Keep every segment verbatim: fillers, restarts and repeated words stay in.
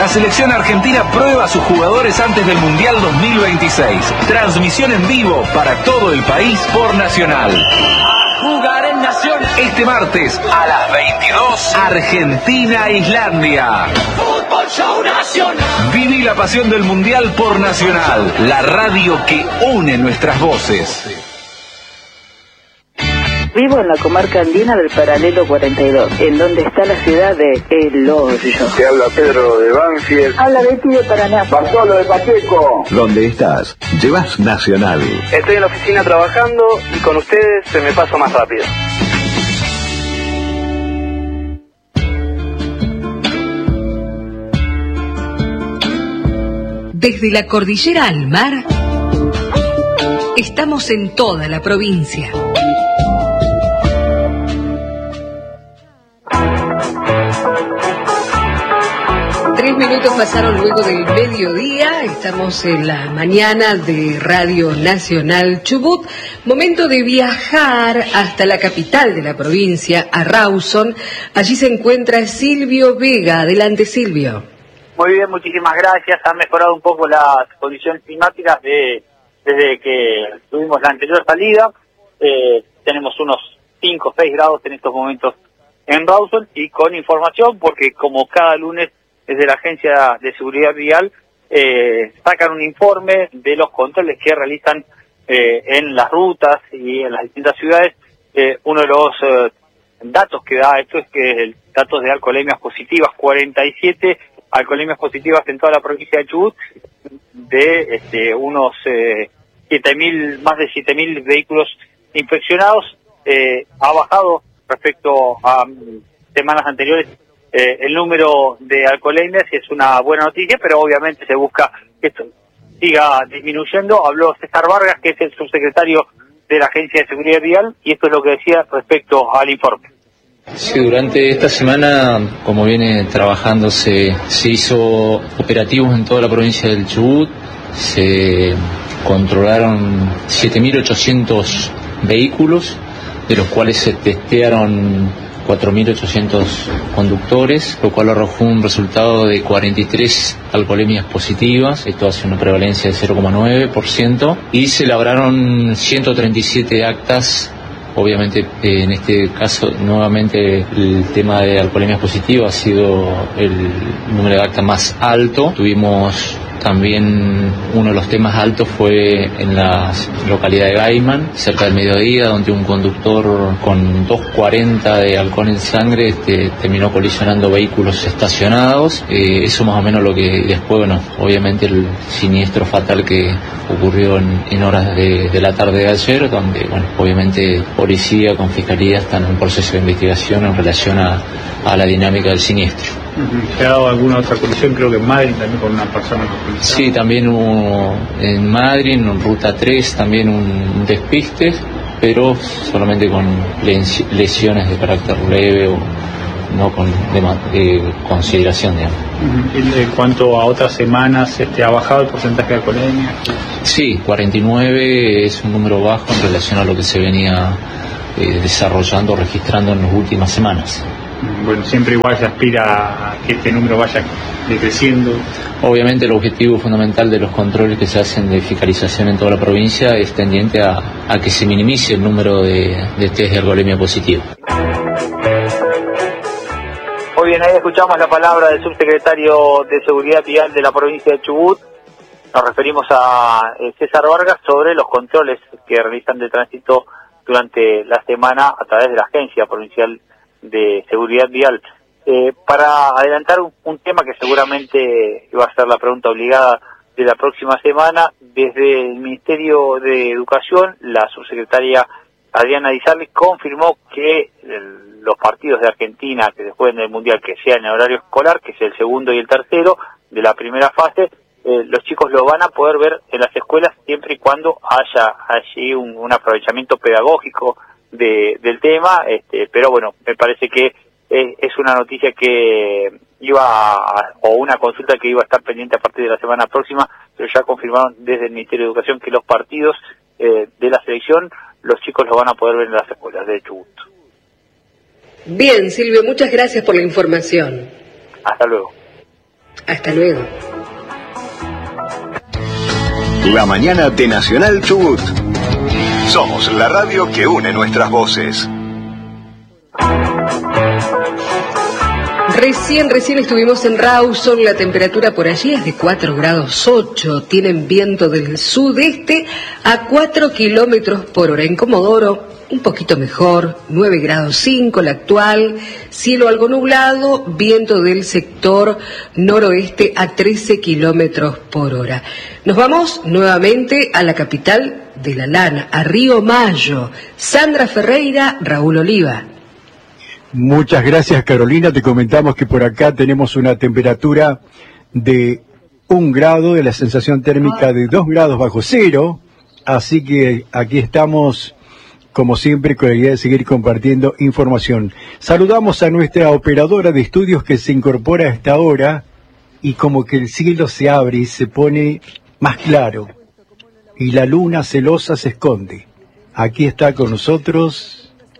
La selección argentina prueba a sus jugadores antes del Mundial dos mil veintiséis. Transmisión en vivo para todo el país por Nacional. A jugar en Nacional. Este martes a las veintidós, Argentina-Islandia. Fútbol Show Nacional. Viví la pasión del Mundial por Nacional, la radio que une nuestras voces. Vivo en la comarca andina del Paralelo cuarenta y dos, en donde está la ciudad de El Hoyo. Te habla Pedro de Banfield. Habla Betty de Paraná. Bartolo de Pacheco. ¿Dónde estás? Llevas Nacional. Estoy en la oficina trabajando y con ustedes se me pasa más rápido. Desde la cordillera al mar, estamos en toda la provincia. Tres minutos pasaron luego del mediodía, estamos en la mañana de Radio Nacional Chubut. Momento de viajar hasta la capital de la provincia, a Rawson. Allí se encuentra Silvio Vega. Adelante, Silvio. Muy bien, muchísimas gracias. Han mejorado un poco las condiciones climáticas de, desde que tuvimos la anterior salida. Eh, tenemos unos cinco o seis grados en estos momentos en Rawson y con información porque como cada lunes desde la Agencia de Seguridad Vial eh, sacan un informe de los controles que realizan eh, en las rutas y en las distintas ciudades. Eh, uno de los eh, datos que da esto es que el datos de alcoholemias positivas, cuarenta y siete alcoholemias positivas en toda la provincia de Chubut, de este, unos eh, siete mil, más de siete mil vehículos inspeccionados. Eh, ha bajado respecto a um, semanas anteriores Eh, el número de alcoholemias, y es una buena noticia, pero obviamente se busca que esto siga disminuyendo. Habló César Vargas, que es el subsecretario de la Agencia de Seguridad Vial, y esto es lo que decía respecto al informe. Sí, durante esta semana, como viene trabajándose, se hizo operativos en toda la provincia del Chubut, se controlaron siete mil ochocientos vehículos, de los cuales se testearon cuatro mil ochocientos conductores, lo cual arrojó un resultado de cuarenta y tres alcoholemias positivas, esto hace una prevalencia de cero coma nueve por ciento, y se labraron ciento treinta y siete actas. Obviamente eh, en este caso nuevamente el tema de alcoholemias positivas ha sido el número de actas más alto. Tuvimos también uno de los temas altos fue en la localidad de Gaiman, cerca del mediodía, donde un conductor con dos cuarenta de alcohol en sangre este, terminó colisionando vehículos estacionados. Eh, eso más o menos lo que después, bueno, obviamente el siniestro fatal que ocurrió en, en horas de, de la tarde de ayer, donde, bueno, obviamente policía con fiscalía están en proceso de investigación en relación a, a la dinámica del siniestro. ¿Se ha dado alguna otra colisión? Creo que en Madrid también con una persona que colisión. Sí, también hubo en Madrid, en Ruta tres, también un despiste, pero solamente con lesiones de carácter leve o no con de, de consideración, digamos. Uh-huh. En cuanto a otras semanas, este, ¿ha bajado el porcentaje de alcoholemia? Sí, cuarenta y nueve es un número bajo en relación a lo que se venía eh, desarrollando, registrando en las últimas semanas. Bueno, siempre igual se aspira a que este número vaya decreciendo. Obviamente el objetivo fundamental de los controles que se hacen de fiscalización en toda la provincia es tendiente a, a que se minimice el número de, de test de alcoholemia positiva. Muy bien, ahí escuchamos la palabra del subsecretario de Seguridad Vial de la provincia de Chubut. Nos referimos a eh, César Vargas sobre los controles que realizan de tránsito durante la semana a través de la Agencia Provincial de Seguridad Vial. Eh, para adelantar un, un tema que seguramente iba a ser la pregunta obligada de la próxima semana, desde el Ministerio de Educación, la subsecretaria Adriana Di Sarli confirmó que el, los partidos de Argentina que se jueguen en el Mundial, que sean en horario escolar, que es el segundo y el tercero de la primera fase, eh, los chicos lo van a poder ver en las escuelas siempre y cuando haya allí un, un aprovechamiento pedagógico de, del tema, este, pero bueno, me parece que es, es una noticia que iba a, o una consulta que iba a estar pendiente a partir de la semana próxima, pero ya confirmaron desde el Ministerio de Educación que los partidos eh, de la selección, los chicos los van a poder ver en las escuelas de Chubut. Bien, Silvio, muchas gracias por la información. Hasta luego. Hasta luego. La mañana de Nacional Chubut. Somos la radio que une nuestras voces. Recién, recién estuvimos en Rawson, la temperatura por allí es de cuatro grados ocho, tienen viento del sudeste a cuatro kilómetros por hora. En Comodoro, un poquito mejor, nueve grados cinco la actual, cielo algo nublado, viento del sector noroeste a trece kilómetros por hora. Nos vamos nuevamente a la capital de la lana, a Río Mayo. Sandra Ferreira, Raúl Oliva. Muchas gracias, Carolina. Te comentamos que por acá tenemos una temperatura de un grado, de la sensación térmica de dos grados bajo cero, así que aquí estamos, como siempre, con la idea de seguir compartiendo información. Saludamos a nuestra operadora de estudios que se incorpora a esta hora y como que el cielo se abre y se pone más claro y la luna celosa se esconde. Aquí está con nosotros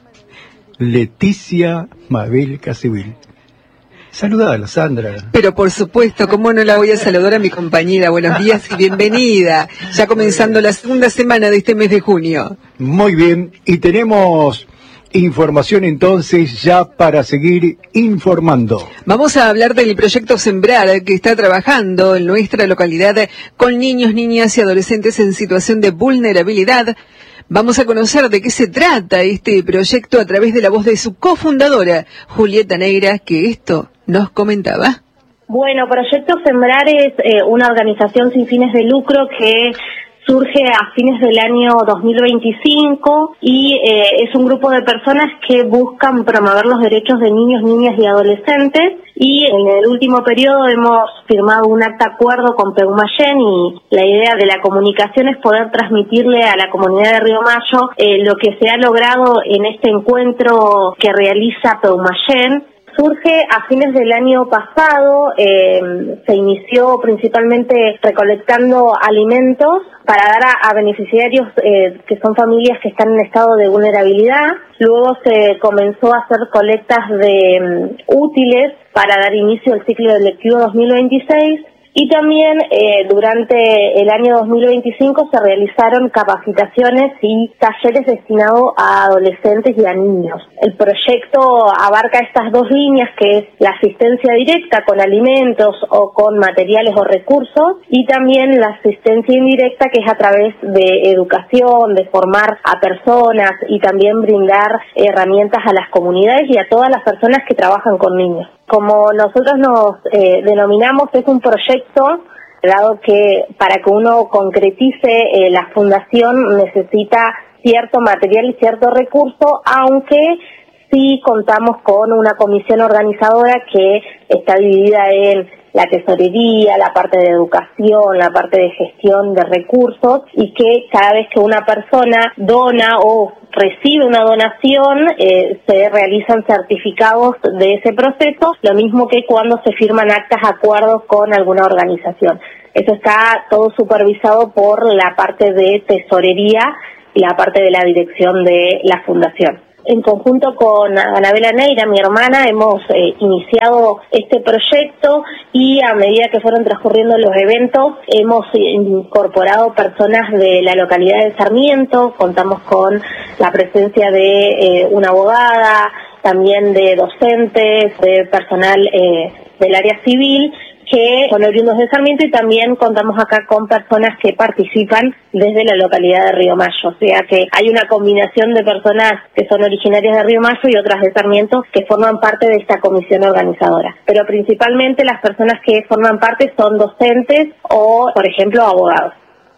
Leticia Mabel Casevil. Saludala, Sandra. Pero por supuesto, ¿cómo no la voy a saludar a mi compañera? Buenos días y bienvenida. Ya comenzando la segunda semana de este mes de junio. Muy bien, y tenemos información entonces ya para seguir informando. Vamos a hablar del proyecto Sembrar, que está trabajando en nuestra localidad con niños, niñas y adolescentes en situación de vulnerabilidad. Vamos a conocer de qué se trata este proyecto a través de la voz de su cofundadora, Julieta Neira, que esto nos comentaba. Bueno, Proyecto Sembrar es eh, una organización sin fines de lucro que surge a fines del año dos mil veinticinco y eh, es un grupo de personas que buscan promover los derechos de niños, niñas y adolescentes. Y en el último periodo hemos firmado un acta acuerdo con Peumayén y la idea de la comunicación es poder transmitirle a la comunidad de Río Mayo eh, lo que se ha logrado en este encuentro que realiza Peumayén. Surge a fines del año pasado, eh, se inició principalmente recolectando alimentos para dar a, a beneficiarios eh, que son familias que están en estado de vulnerabilidad. Luego se comenzó a hacer colectas de um, útiles para dar inicio al ciclo electivo dos mil veintiséis. Y también eh, durante el año dos mil veinticinco se realizaron capacitaciones y talleres destinados a adolescentes y a niños. El proyecto abarca estas dos líneas, que es la asistencia directa con alimentos o con materiales o recursos, y también la asistencia indirecta, que es a través de educación, de formar a personas y también brindar herramientas a las comunidades y a todas las personas que trabajan con niños. Como nosotros nos eh, denominamos, es un proyecto, dado que para que uno concretice eh, la fundación necesita cierto material y cierto recurso, aunque sí contamos con una comisión organizadora que está dividida en la tesorería, la parte de educación, la parte de gestión de recursos, y que cada vez que una persona dona o recibe una donación, eh, se realizan certificados de ese proceso, lo mismo que cuando se firman actas, acuerdos con alguna organización. Eso está todo supervisado por la parte de tesorería y la parte de la dirección de la fundación. En conjunto con Anabela Neira, mi hermana, hemos eh, iniciado este proyecto y a medida que fueron transcurriendo los eventos hemos incorporado personas de la localidad de Sarmiento. Contamos con la presencia de eh, una abogada, también de docentes, de personal eh, del área civil, que son oriundos de Sarmiento, y también contamos acá con personas que participan desde la localidad de Río Mayo. O sea que hay una combinación de personas que son originarias de Río Mayo y otras de Sarmiento que forman parte de esta comisión organizadora. Pero principalmente las personas que forman parte son docentes o, por ejemplo, abogados.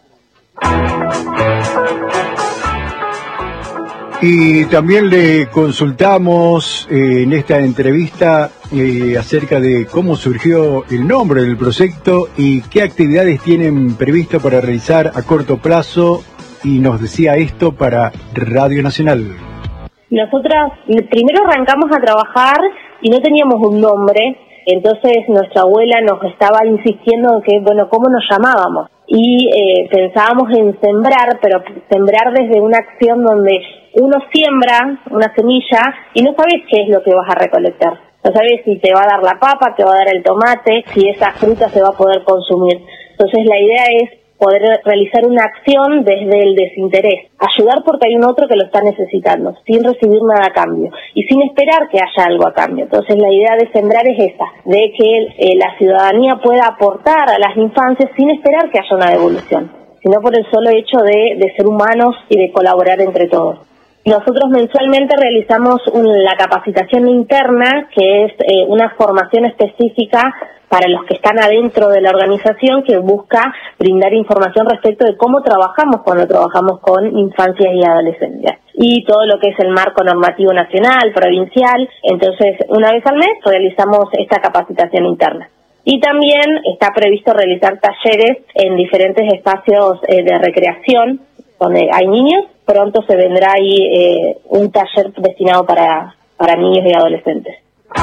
Y también le consultamos eh, en esta entrevista eh, acerca de cómo surgió el nombre del proyecto y qué actividades tienen previsto para realizar a corto plazo, y nos decía esto para Radio Nacional. Nosotras primero arrancamos a trabajar y no teníamos un nombre, entonces nuestra abuela nos estaba insistiendo en que, bueno, ¿cómo nos llamábamos? Y eh, pensábamos en sembrar, pero sembrar desde una acción donde uno siembra una semilla y no sabes qué es lo que vas a recolectar. No sabes si te va a dar la papa, te va a dar el tomate, si esa fruta se va a poder consumir. Entonces la idea es poder realizar una acción desde el desinterés, ayudar porque hay un otro que lo está necesitando, sin recibir nada a cambio y sin esperar que haya algo a cambio. Entonces la idea de sembrar es esa, de que eh, la ciudadanía pueda aportar a las infancias sin esperar que haya una devolución, sino por el solo hecho de, de ser humanos y de colaborar entre todos. Nosotros mensualmente realizamos un, la capacitación interna, que es eh, una formación específica para los que están adentro de la organización, que busca brindar información respecto de cómo trabajamos cuando trabajamos con infancias y adolescentes. Y todo lo que es el marco normativo nacional, provincial. Entonces, una vez al mes realizamos esta capacitación interna. Y también está previsto realizar talleres en diferentes espacios eh, de recreación, donde hay niños. Pronto se vendrá ahí eh, un taller destinado para, para niños y adolescentes.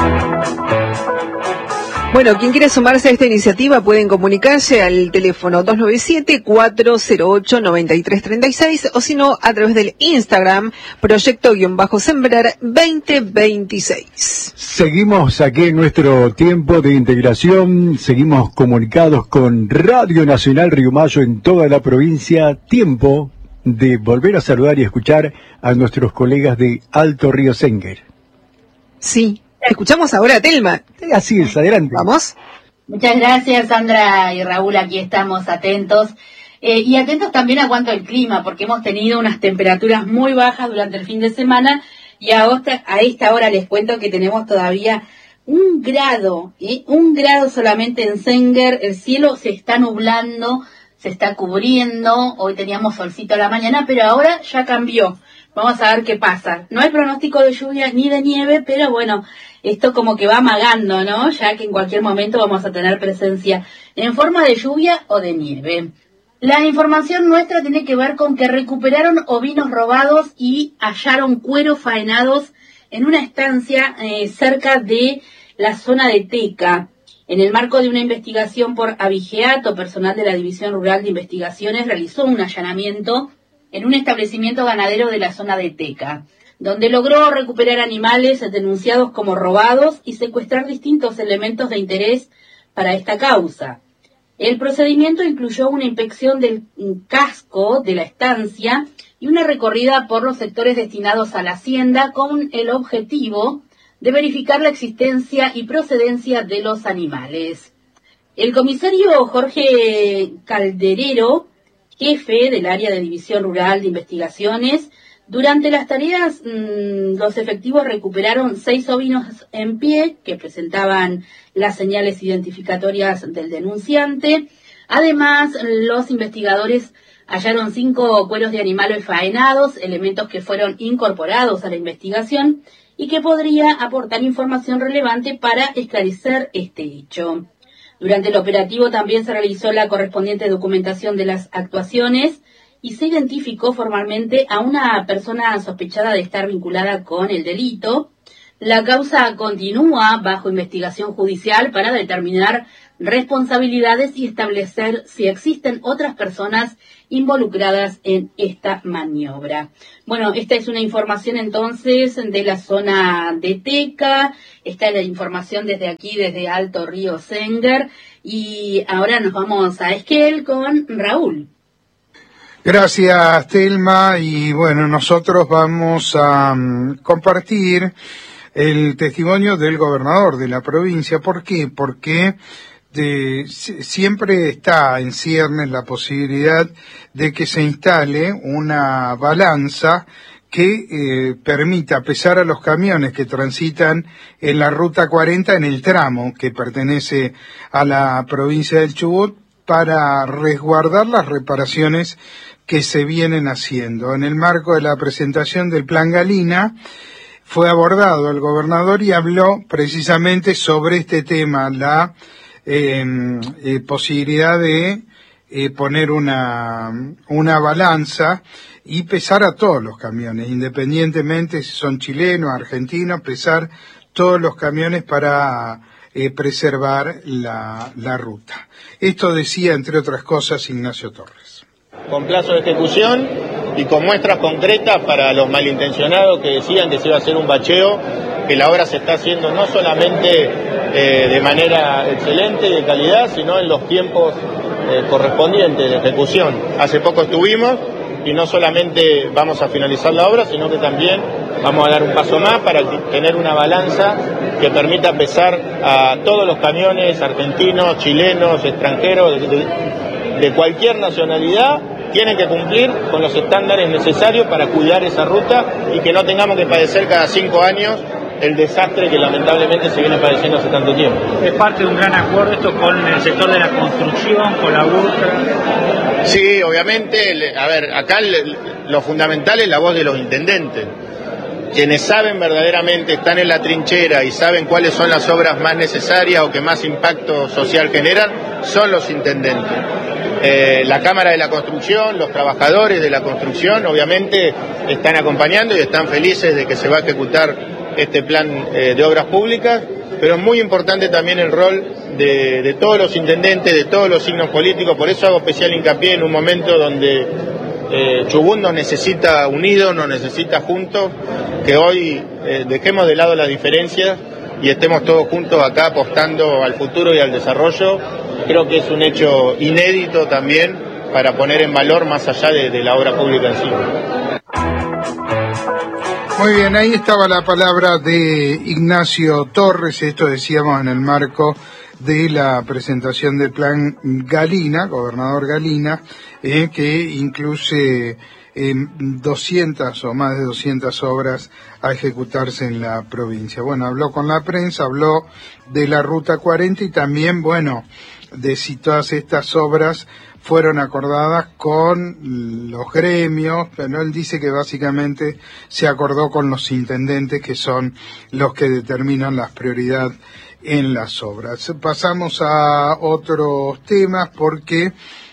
Bueno, quien quiera sumarse a esta iniciativa pueden comunicarse al teléfono dos nueve siete, cuatro cero ocho, nueve tres tres seis o si no a través del Instagram proyecto-sembrar veinte veintiséis. Seguimos aquí en nuestro tiempo de integración, seguimos comunicados con Radio Nacional Río Mayo en toda la provincia, tiempo de volver a saludar y escuchar a nuestros colegas de Alto Río Senguer. Sí. Escuchamos ahora a Telma. Así es, adelante. Vamos. Muchas gracias, Sandra y Raúl, aquí estamos atentos. Eh, y atentos también a cuanto al clima, porque hemos tenido unas temperaturas muy bajas durante el fin de semana y a, otra, a esta hora les cuento que tenemos todavía un grado, ¿eh? un grado solamente en Senguer, el cielo se está nublando, se está cubriendo, hoy teníamos solcito a la mañana, pero ahora ya cambió. Vamos a ver qué pasa. No hay pronóstico de lluvia ni de nieve, pero bueno, esto como que va amagando, ¿no? Ya que en cualquier momento vamos a tener presencia en forma de lluvia o de nieve. La información nuestra tiene que ver con que recuperaron ovinos robados y hallaron cueros faenados en una estancia eh, cerca de la zona de Teca. En el marco de una investigación por abigeato, personal de la División Rural de Investigaciones realizó un allanamiento en un establecimiento ganadero de la zona de Teca, donde logró recuperar animales denunciados como robados y secuestrar distintos elementos de interés para esta causa. El procedimiento incluyó una inspección del casco de la estancia y una recorrida por los sectores destinados a la hacienda con el objetivo de verificar la existencia y procedencia de los animales. El comisario Jorge Calderero, jefe del área de División Rural de Investigaciones, durante las tareas mmm, los efectivos recuperaron seis ovinos en pie que presentaban las señales identificatorias del denunciante. Además, los investigadores hallaron cinco cueros de animales faenados, elementos que fueron incorporados a la investigación y que podría aportar información relevante para esclarecer este hecho. Durante el operativo también se realizó la correspondiente documentación de las actuaciones y se identificó formalmente a una persona sospechada de estar vinculada con el delito. La causa continúa bajo investigación judicial para determinar responsabilidades y establecer si existen otras personas involucradas en esta maniobra. Bueno, esta es una información entonces de la zona de Teca, esta es la información desde aquí, desde Alto Río Senguer, y ahora nos vamos a Esquel con Raúl. Gracias, Telma, y bueno, nosotros vamos a um, compartir el testimonio del gobernador de la provincia. ¿Por qué? Porque de, siempre está en ciernes la posibilidad de que se instale una balanza que eh, permita pesar a los camiones que transitan en la ruta cuarenta en el tramo que pertenece a la provincia del Chubut para resguardar las reparaciones que se vienen haciendo. En el marco de la presentación del Plan Galina fue abordado el gobernador y habló precisamente sobre este tema, la eh, eh, posibilidad de eh, poner una, una balanza y pesar a todos los camiones, independientemente si son chilenos, argentinos, pesar todos los camiones para eh, preservar la, la ruta. Esto decía, entre otras cosas, Ignacio Torres. Con plazo de ejecución y con muestras concretas para los malintencionados que decían que se iba a hacer un bacheo que la obra se está haciendo no solamente eh, de manera excelente y de calidad, sino en los tiempos eh, correspondientes de ejecución. Hace poco estuvimos y no solamente vamos a finalizar la obra, sino que también vamos a dar un paso más para tener una balanza que permita pesar a todos los camiones argentinos, chilenos, extranjeros, de, de, de cualquier nacionalidad, tienen que cumplir con los estándares necesarios para cuidar esa ruta y que no tengamos que padecer cada cinco años el desastre que lamentablemente se viene padeciendo hace tanto tiempo. Es parte de un gran acuerdo esto con el sector de la construcción, con la URCRA. Sí, obviamente, a ver, acá lo fundamental es la voz de los intendentes. Quienes saben verdaderamente, están en la trinchera y saben cuáles son las obras más necesarias o que más impacto social generan, son los intendentes. Eh, la Cámara de la Construcción, los trabajadores de la construcción, obviamente están acompañando y están felices de que se va a ejecutar este plan eh, de obras públicas, pero es muy importante también el rol de, de todos los intendentes, de todos los signos políticos. Por eso hago especial hincapié en un momento donde eh, Chubut nos necesita unidos, nos necesita juntos, que hoy eh, dejemos de lado las diferencias y estemos todos juntos acá apostando al futuro y al desarrollo. Creo que es un hecho inédito también para poner en valor más allá de, de la obra pública en sí. Muy bien, ahí estaba la palabra de Ignacio Torres, esto decíamos en el marco de la presentación del plan Galina, gobernador Galina, eh, que incluye eh, doscientas o más de doscientas obras a ejecutarse en la provincia. Bueno, habló con la prensa, habló de la Ruta cuarenta y también, bueno, de si todas estas obras fueron acordadas con los gremios, pero él dice que básicamente se acordó con los intendentes, que son los que determinan las prioridades en las obras. Pasamos a otros temas porque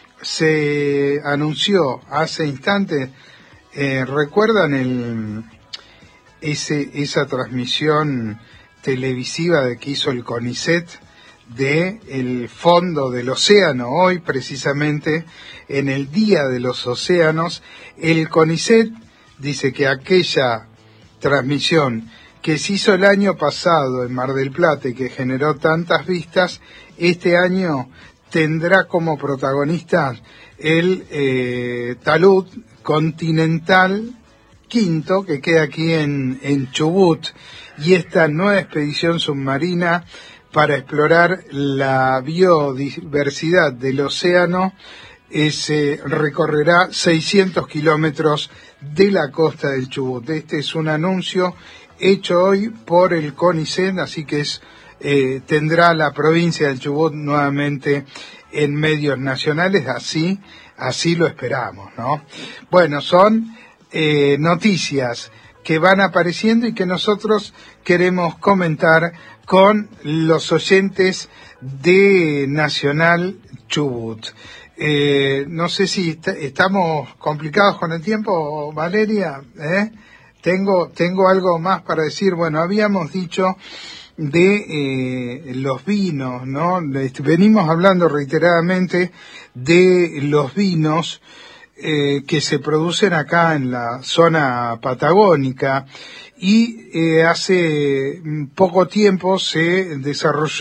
se anunció hace instantes, eh, ¿recuerdan el ese esa transmisión televisiva de que hizo el CONICET de el fondo del océano? Hoy, precisamente en el Día de los Océanos, el CONICET dice que aquella transmisión que se hizo el año pasado en Mar del Plata y que generó tantas vistas, este año tendrá como protagonista el eh, talud continental quinto, que queda aquí en, en Chubut, y esta nueva expedición submarina para explorar la biodiversidad del océano eh, se recorrerá seiscientos kilómetros de la costa del Chubut. Este es un anuncio hecho hoy por el CONICET, así que es, eh, tendrá la provincia del Chubut nuevamente en medios nacionales, así, así lo esperamos, ¿no? Bueno, son eh, noticias que van apareciendo y que nosotros queremos comentar con los oyentes de Nacional Chubut. Eh, no sé si est estamos complicados con el tiempo, Valeria, ¿eh? Tengo, tengo algo más para decir. Bueno, habíamos dicho de eh, los vinos, ¿no? Venimos hablando reiteradamente de los vinos eh, que se producen acá en la zona patagónica y eh, hace poco tiempo se desarrolló